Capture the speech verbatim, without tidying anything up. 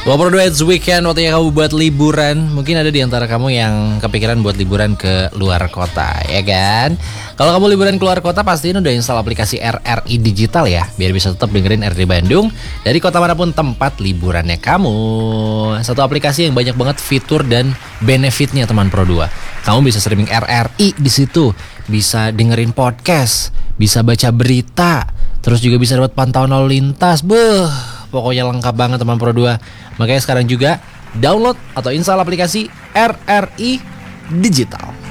dua puluh dua It's Weekend, waktunya kamu buat liburan. Mungkin ada di antara kamu yang kepikiran buat liburan ke luar kota, ya kan? Kalau kamu liburan ke luar kota, pastiin udah install aplikasi R R I Digital ya, biar bisa tetap dengerin R R I Bandung dari kota manapun tempat liburannya kamu. Satu aplikasi yang banyak banget fitur dan benefitnya, teman Pro dua. Kamu bisa streaming R R I di situ, bisa dengerin podcast, bisa baca berita, terus juga bisa dapat pantauan lalu lintas. Beuh, pokoknya lengkap banget teman Pro dua. Makanya sekarang juga download atau install aplikasi R R I Digital.